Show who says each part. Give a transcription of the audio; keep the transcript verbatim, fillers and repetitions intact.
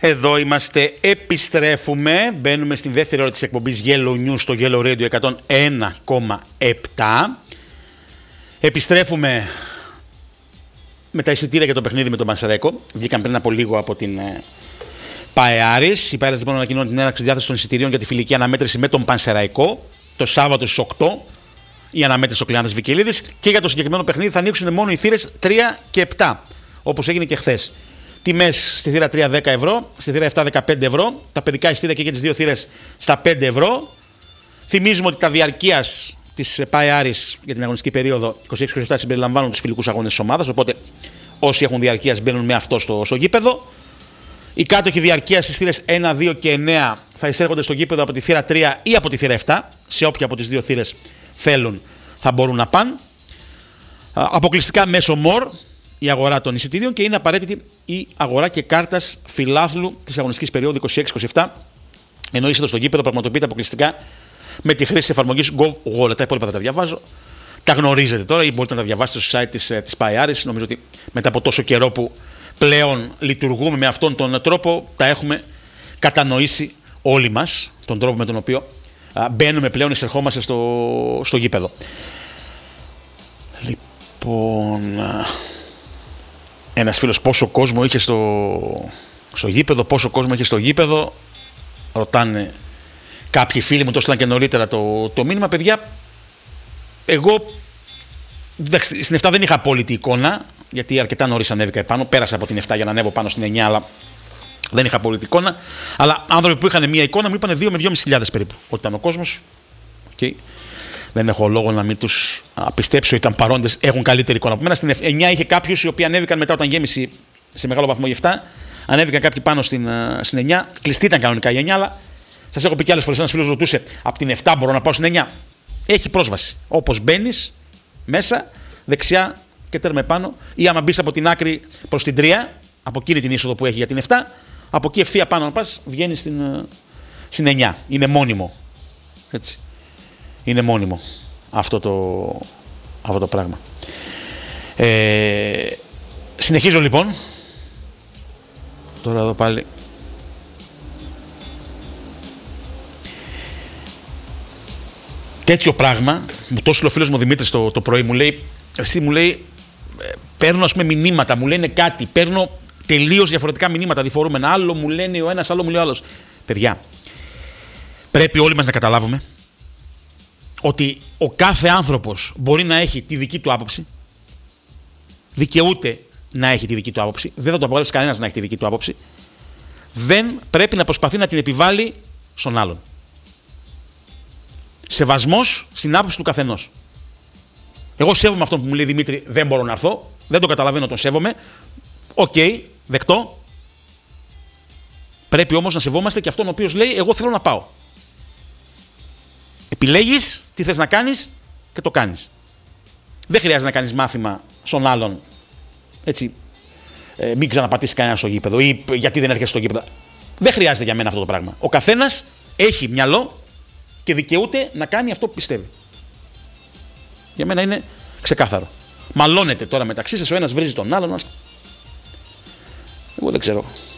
Speaker 1: Εδώ είμαστε, επιστρέφουμε, μπαίνουμε στην δεύτερη ώρα της εκπομπής Yellow News στο Yellow Radio εκατόν ένα κόμμα επτά. Επιστρέφουμε με τα εισιτήρια για το παιχνίδι με τον Πανσεραϊκό. Βγήκαν πριν από λίγο από την ε, ΠΑΕ Άρης. Οι ΠΑΕ λοιπόν ανακοινώνουν την έναρξη διάθεση των εισιτηρίων για τη φιλική αναμέτρηση με τον Πανσεραϊκό το Σάββατο στις οκτώ. Η αναμέτρηση ο Κλεάνθης Βικελίδης. Και για το συγκεκριμένο παιχνίδι θα ανοίξουν μόνο οι θύρες τρία και επτά, όπως έγινε και χθες. Τιμές στη θύρα τρία δέκα ευρώ, στη θύρα επτά δεκαπέντε ευρώ. Τα παιδικά εισιτήρια και για τις δύο θύρες στα πέντε ευρώ. Θυμίζουμε ότι τα διαρκείας της ΠΑΕ Άρης για την αγωνιστική περίοδο είκοσι έξι είκοσι επτά συμπεριλαμβάνουν τους φιλικούς αγώνες της ομάδας. Οπότε όσοι έχουν διαρκείας μπαίνουν με αυτό στο, στο γήπεδο. Οι κάτοχοι διαρκείας στις θύρες ένα, δύο και εννέα θα εισέρχονται στο γήπεδο από τη θύρα τρία ή από τη θύρα επτά. Σε όποια από τις δύο θύρες θέλουν θα μπορούν να πάνε. Αποκλειστικά μέσω μορ η αγορά των εισιτήριων και είναι απαραίτητη η αγορά και κάρτας φιλάθλου της αγωνιστικής περίοδου είκοσι έξι είκοσι επτά. Ενώ είσαστε στο γήπεδο, πραγματοποιείται αποκλειστικά με τη χρήση της εφαρμογής GovWallet. Τα υπόλοιπα θα τα διαβάζω. Τα γνωρίζετε τώρα ή μπορείτε να τα διαβάσετε στο site της, της ΠΑΕ Άρης. Νομίζω ότι μετά από τόσο καιρό που πλέον λειτουργούμε με αυτόν τον τρόπο, τα έχουμε κατανοήσει όλοι μας, τον τρόπο με τον οποίο α, μπαίνουμε πλέον, εισερχόμαστε στο, στο γήπεδο. Λοιπόν, ένας φίλος πόσο κόσμο είχε στο, στο γήπεδο, πόσο κόσμο είχε στο γήπεδο, ρωτάνε κάποιοι φίλοι μου, το έστειλαν και νωρίτερα το, το μήνυμα. Παιδιά, εγώ στην επτά δεν είχα απόλυτη εικόνα, γιατί αρκετά νωρίς ανέβηκα επάνω, πέρασα από την επτά για να ανέβω πάνω στην εννιά, αλλά δεν είχα απόλυτη εικόνα. Αλλά άνθρωποι που είχαν μία εικόνα μου είπαν δύο με δυόμισι χιλιάδες περίπου ότι ήταν ο κόσμος. Okay. Δεν έχω λόγο να μην τους πιστέψω, ήταν παρόντες, έχουν καλύτερη εικόνα από μένα. Στην εννιά είχε κάποιους οι οποίοι ανέβηκαν μετά όταν γέμισε σε μεγάλο βαθμό η επτά. Ανέβηκαν κάποιοι πάνω στην, στην εννιά. Κλειστή ήταν κανονικά η εννιά, αλλά σας έχω πει και άλλες φορές. Ένας φίλος ρωτούσε από την επτά μπορώ να πάω στην εννιά. Έχει πρόσβαση. Όπως μπαίνεις μέσα, δεξιά και τέρμα πάνω, ή άμα μπεις από την άκρη προς την τρία, από εκείνη την είσοδο που έχει για την επτά, από εκεί ευθεία πάνω να πας, βγαίνεις στην, στην εννιά. Είναι μόνιμο. Έτσι. Είναι μόνιμο αυτό το, αυτό το πράγμα. Ε, συνεχίζω λοιπόν. Τώρα εδώ πάλι. Τέτοιο πράγμα, μου το έστειλε ο φίλος μου Δημήτρης το, το πρωί, μου λέει, εσύ μου λέει, παίρνω ας πούμε μηνύματα, μου λένε κάτι, παίρνω τελείως διαφορετικά μηνύματα, διφορούμενα, άλλο μου λένε ο ένας, άλλο μου λέει ο άλλος. Παιδιά, πρέπει όλοι μας να καταλάβουμε ότι ο κάθε άνθρωπος μπορεί να έχει τη δική του άποψη, δικαιούται να έχει τη δική του άποψη, δεν θα το απαγορεύσει κανένας να έχει τη δική του άποψη, δεν πρέπει να προσπαθεί να την επιβάλλει στον άλλον. Σεβασμός στην άποψη του καθενός. Εγώ σέβομαι αυτόν που μου λέει Δημήτρη, δεν μπορώ να έρθω, δεν το καταλαβαίνω, τον σέβομαι. Οκ, okay, δεκτό. Πρέπει όμως να σεβόμαστε και αυτόν ο οποίος λέει, εγώ θέλω να πάω. Επιλέγεις τι θες να κάνεις και το κάνεις. Δεν χρειάζεται να κάνεις μάθημα στον άλλον. Έτσι, ε, μην ξαναπατήσεις κανένα στο γήπεδο ή γιατί δεν έρχεσαι στο γήπεδο. Δεν χρειάζεται για μένα αυτό το πράγμα. Ο καθένας έχει μυαλό και δικαιούται να κάνει αυτό που πιστεύει. Για μένα είναι ξεκάθαρο. Μαλώνετε τώρα μεταξύ σας, ο ένας βρίζει τον άλλον. Εγώ δεν ξέρω.